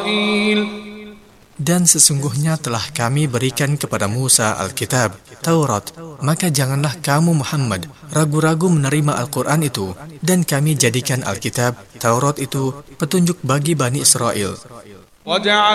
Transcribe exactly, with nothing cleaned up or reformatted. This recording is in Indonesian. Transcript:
Dan sesungguhnya telah kami berikan kepada Musa Alkitab, Taurat, maka janganlah kamu Muhammad ragu-ragu menerima Al-Quran itu, dan kami jadikan Alkitab, Taurat itu petunjuk bagi Bani Israel.